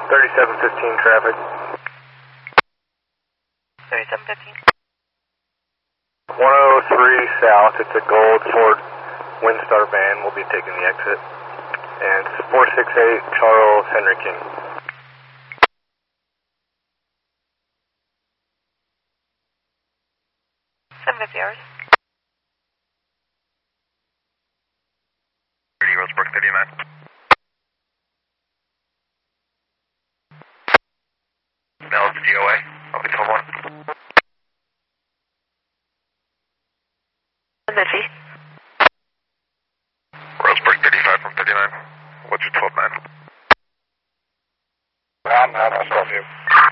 3715 traffic. 3715. 103 south, it's a gold Ford Windstar van. We'll be taking the exit. And it's 468 Charles Henry King. $750. 30 Rosebrook 39. Now it's DOA. I'll be told one. 750. Rosebrook 35 from 39. What's your 12-9? I'm not, I'll stop you.